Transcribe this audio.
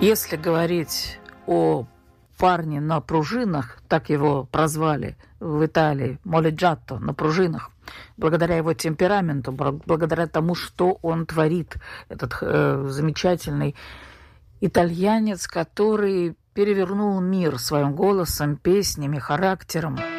Если говорить о парне на пружинах, так его прозвали в Италии, моледжатто, на пружинах, благодаря его темпераменту, благодаря тому, что он творит, этот замечательный итальянец, который перевернул мир своим голосом, песнями, характером.